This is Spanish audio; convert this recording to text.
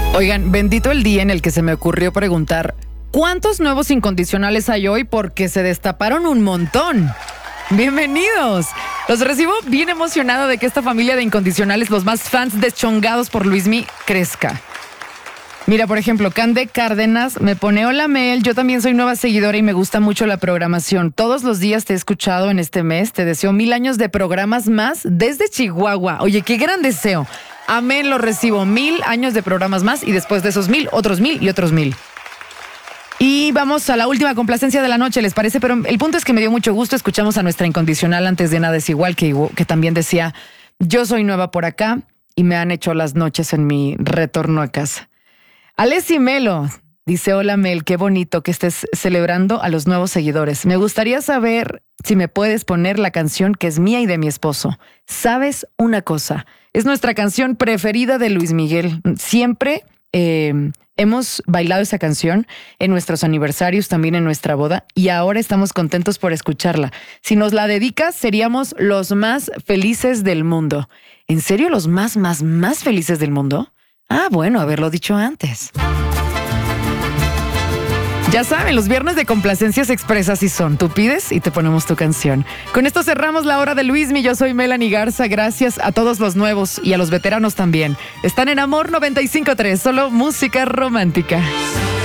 Oigan, bendito el día en el que se me ocurrió preguntar ¿cuántos nuevos incondicionales hay hoy? Porque se destaparon un montón. Bienvenidos. Los recibo bien emocionado de que esta familia de incondicionales, los más fans deschongados por Luismi, crezca. Mira, por ejemplo, Cande Cárdenas me pone: hola Mel, yo también soy nueva seguidora y me gusta mucho la programación. Todos los días te he escuchado en este mes. Te deseo 1000 años de programas más desde Chihuahua. Oye, qué gran deseo. Amén, lo recibo. 1000 años de programas más y después de esos 1000, otros 1000 y otros 1000. Y vamos a la última complacencia de la noche, ¿les parece? Pero el punto es que me dio mucho gusto. Escuchamos a nuestra incondicional Antes de Nada es Igual, que también decía: yo soy nueva por acá y me han hecho las noches en mi retorno a casa. Alessi Melo dice: hola Mel, qué bonito que estés celebrando a los nuevos seguidores. Me gustaría saber si me puedes poner la canción que es mía y de mi esposo. ¿Sabes una cosa? Es nuestra canción preferida de Luis Miguel. Siempre hemos bailado esa canción en nuestros aniversarios, también en nuestra boda, y ahora estamos contentos por escucharla. Si nos la dedicas, seríamos los más felices del mundo. ¿En serio los más felices del mundo? Ah, bueno, haberlo dicho antes. Ya saben, los viernes de complacencias expresas sí son. Tú pides y te ponemos tu canción. Con esto cerramos la hora de Luismi. Yo soy Melanie Garza. Gracias a todos los nuevos y a los veteranos también. Están en Amor 95.3, solo música romántica.